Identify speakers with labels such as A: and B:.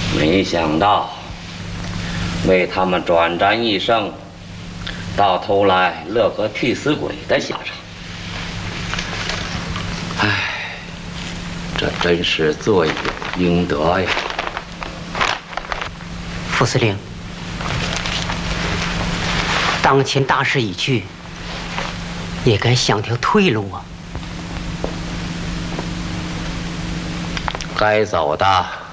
A: 没想到为他们转战一生，到头来乐个替死鬼的下场。唉，这真是罪有应得呀！
B: 副司令，当前大势已去，也该想条退路啊！
A: 该走的